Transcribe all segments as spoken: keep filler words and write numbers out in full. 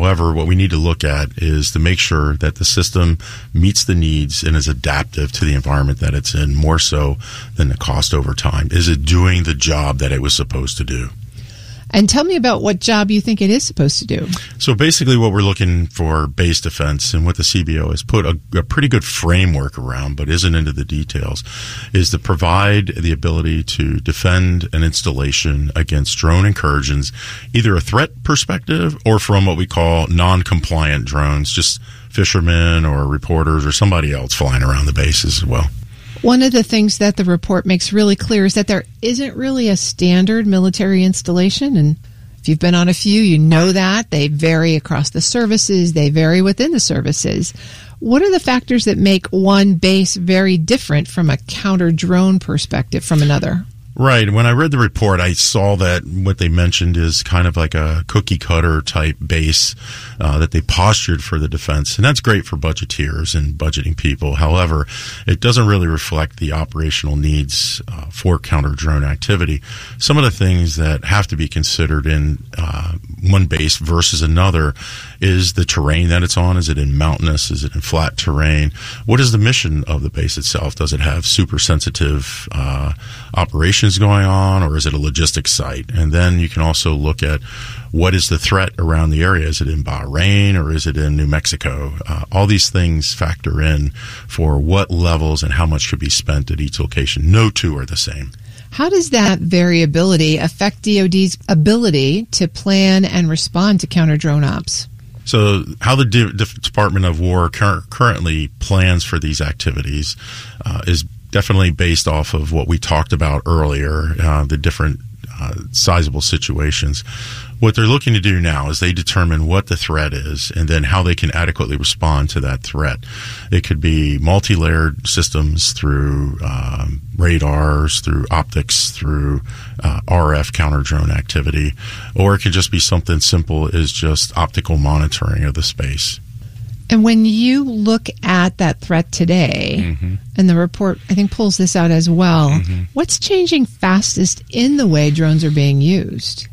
However, what we need to look at is to make sure that the system meets the needs and is adaptive to the environment that it's in, more so than the cost over time. Is it doing the job that it was supposed to do? And tell me about what job you think it is supposed to do. So basically what we're looking for base defense, and what the C B O has put a, a pretty good framework around, but isn't into the details, is to provide the ability to defend an installation against drone incursions, either a threat perspective or from what we call non-compliant drones, just fishermen or reporters or somebody else flying around the bases as well. One of the things that the report makes really clear is that there isn't really a standard military installation. And if you've been on a few, you know that. They vary across the services. They vary within the services. What are the factors that make one base very different from a counter-drone perspective from another? Right. When I read the report, I saw that what they mentioned is kind of like a cookie cutter type base uh, that they postured for the defense. And that's great for budgeteers and budgeting people. However, it doesn't really reflect the operational needs uh, for counter drone activity. Some of the things that have to be considered in uh, one base versus another is the terrain that it's on. Is it in mountainous? Is it in flat terrain? What is the mission of the base itself? Does it have super sensitive uh, operations going on, or is it a logistics site? And then you can also look at what is the threat around the area. Is it in Bahrain or is it in New Mexico? Uh, all these things factor in for what levels and how much should be spent at each location. No two are the same. How does that variability affect D O D's ability to plan and respond to counter-drone ops? So how the D- Department of War cur- currently plans for these activities uh, is definitely based off of what we talked about earlier, uh, the different uh, sizable situations. What they're looking to do now is they determine what the threat is and then how they can adequately respond to that threat. It could be multi-layered systems through um, radars, through optics, through uh, R F counter-drone activity, or it could just be something simple as just optical monitoring of the space. And when you look at that threat today, mm-hmm. and the report, I think, pulls this out as well, mm-hmm. what's changing fastest in the way drones are being used?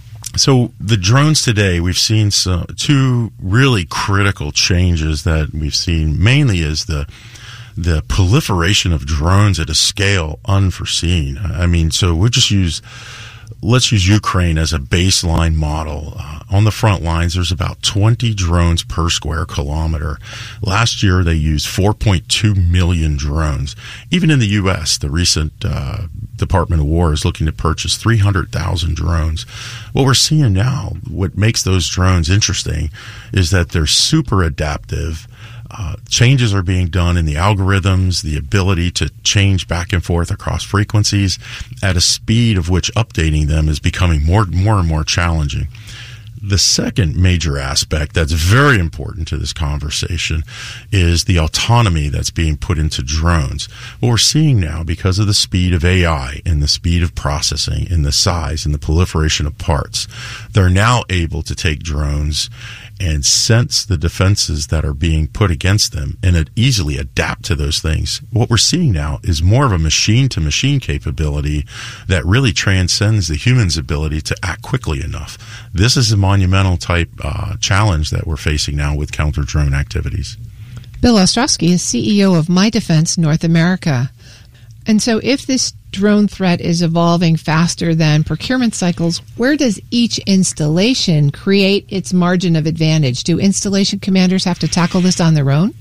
So the drones today, we've seen some, two really critical changes that we've seen. Mainly is the the proliferation of drones at a scale unforeseen. I mean, so we'll just use... Let's use Ukraine as a baseline model. Uh, on the front lines, there's about twenty drones per square kilometer. Last year, they used four point two million drones. Even in the U S, the recent uh, Department of War is looking to purchase three hundred thousand drones. What we're seeing now, what makes those drones interesting, is that they're super adaptive. Uh, changes are being done in the algorithms, the ability to change back and forth across frequencies at a speed of which updating them is becoming more, more and more challenging. The second major aspect that's very important to this conversation is the autonomy that's being put into drones. What we're seeing now, because of the speed of A I and the speed of processing and the size and the proliferation of parts, they're now able to take drones and sense the defenses that are being put against them and easily adapt to those things. What we're seeing now is more of a machine-to-machine capability that really transcends the human's ability to act quickly enough. This is a monumental type uh, challenge that we're facing now with counter-drone activities. Bill Ostrowski is C E O of My Defense North America. And so if this drone threat is evolving faster than procurement cycles, where does each installation create its margin of advantage? Do installation commanders have to tackle this on their own?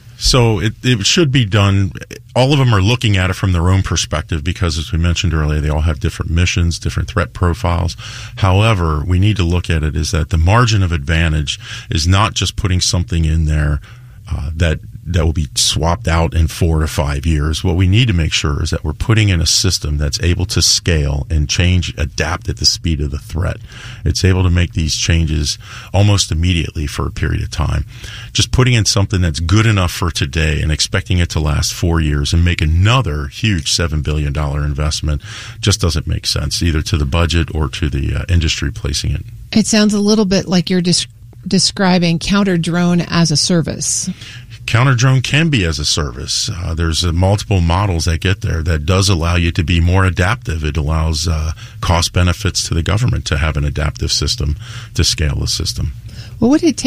So it, it should be done. All of them are looking at it from their own perspective because, as we mentioned earlier, they all have different missions, different threat profiles. However, we need to look at it is that the margin of advantage is not just putting something in there uh, that that will be swapped out in four to five years. What we need to make sure is that we're putting in a system that's able to scale and change, adapt at the speed of the threat. It's able to make these changes almost immediately for a period of time. Just putting in something that's good enough for today and expecting it to last four years and make another huge seven billion dollars investment just doesn't make sense, either to the budget or to the uh, industry placing it. It sounds a little bit like you're des- describing counter-drone as a service. Counter-drone can be as a service. Uh, there's uh, multiple models that get there that does allow you to be more adaptive. It allows uh, cost benefits to the government to have an adaptive system to scale the system. What would it take